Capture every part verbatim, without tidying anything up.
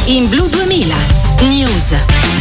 in Blu duemila News.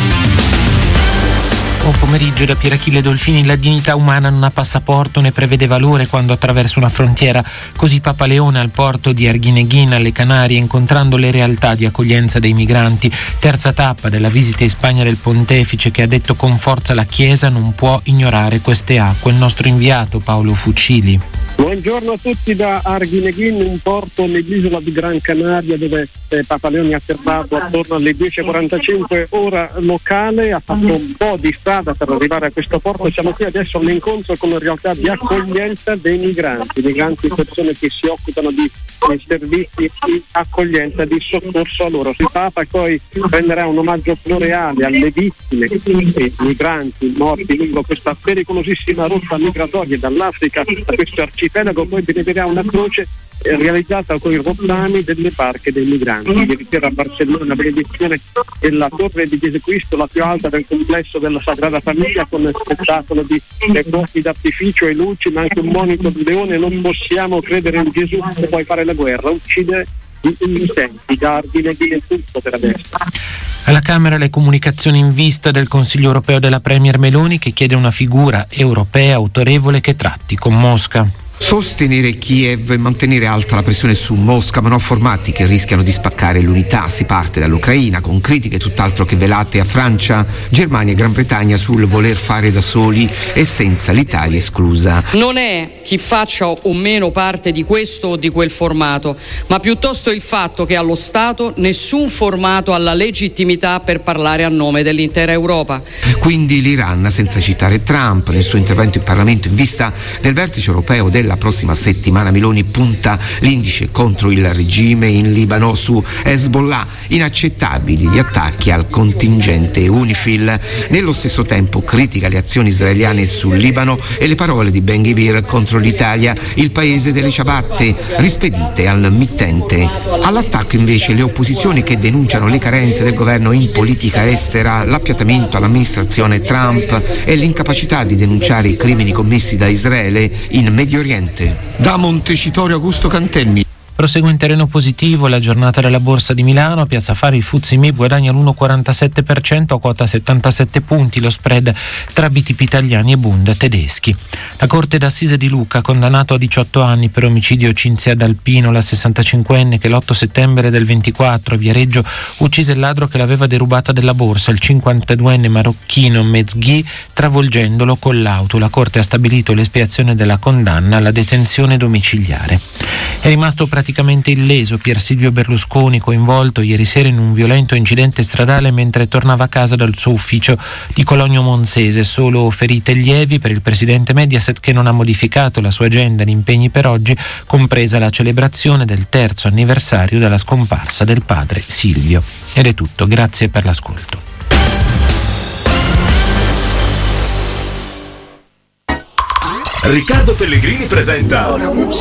Buon pomeriggio da Pierachille Dolfini. La dignità umana non ha passaporto né prevede valore quando attraversa una frontiera. Così Papa Leone al porto di Arguineguín alle Canarie, incontrando le realtà di accoglienza dei migranti. Terza tappa della visita in Spagna del Pontefice, che ha detto con forza la Chiesa non può ignorare queste acque. Il nostro inviato Paolo Fucili. Buongiorno a tutti da Arguineguín, un porto nell'isola di Gran Canaria, dove eh, Papa Leone ha atterrato attorno alle dieci e quarantacinque ora locale. Ha fatto un po' di strada per arrivare a questo porto. Siamo qui adesso all'incontro con la realtà di accoglienza dei migranti, migranti persone che si occupano di, di servizi di accoglienza, di soccorso a loro. Il Papa poi renderà un omaggio floreale alle vittime dei migranti morti lungo questa pericolosissima rotta migratoria dall'Africa a questo arcipelago. Poi benedirà una croce eh, realizzata con i rottami delle barche dei migranti. Ieri sera a Barcellona la benedizione della torre di Gesù Cristo, la più alta del complesso della Sagrada Famiglia, con spettacolo di fuochi d'artificio e luci, ma anche un monito di leone. Non possiamo credere in Gesù che puoi fare la guerra, uccide gli innocenti. Gardine di tutto per adesso. Alla Camera le comunicazioni in vista del Consiglio europeo della Premier Meloni, che chiede una figura europea autorevole che tratti con Mosca. Sostenere Kiev e mantenere alta la pressione su Mosca, ma non formati che rischiano di spaccare l'unità. Si parte dall'Ucraina con critiche tutt'altro che velate a Francia, Germania e Gran Bretagna sul voler fare da soli e senza l'Italia esclusa. Non è chi faccia o meno parte di questo o di quel formato, ma piuttosto il fatto che allo Stato nessun formato ha la legittimità per parlare a nome dell'intera Europa. Quindi l'Iran, senza citare Trump nel suo intervento in Parlamento in vista del vertice europeo della La prossima settimana. Meloni punta l'indice contro il regime in Libano su Hezbollah. Inaccettabili gli attacchi al contingente UNIFIL. Nello stesso tempo critica le azioni israeliane sul Libano e le parole di Ben Gvir contro l'Italia, il paese delle ciabatte, rispedite al mittente. All'attacco invece le opposizioni, che denunciano le carenze del governo in politica estera, l'appiattamento all'amministrazione Trump e l'incapacità di denunciare i crimini commessi da Israele in Medio Oriente. Da Montecitorio Augusto Cantelmi. Prosegue in terreno positivo la giornata della Borsa di Milano. A Piazza Affari il Fuzzi M I B guadagna l'uno virgola quarantasette per cento a quota settantasette punti, lo spread tra B T P italiani e Bund tedeschi. La Corte d'Assise di Lucca ha condannato a diciotto anni per omicidio Cinzia D'Alpino, la sessantacinquenne che l'otto settembre del ventiquattro a Viareggio uccise il ladro che l'aveva derubata della borsa, il cinquantaduenne marocchino Mezghi, travolgendolo con l'auto. La Corte ha stabilito l'espiazione della condanna alla detenzione domiciliare. È rimasto praticamente illeso Pier Silvio Berlusconi, coinvolto ieri sera in un violento incidente stradale mentre tornava a casa dal suo ufficio di Cologno Monzese. Solo ferite lievi per il presidente Mediaset, che non ha modificato la sua agenda di impegni per oggi, compresa la celebrazione del terzo anniversario della scomparsa del padre Silvio. Ed è tutto, grazie per l'ascolto. Riccardo Pellegrini presenta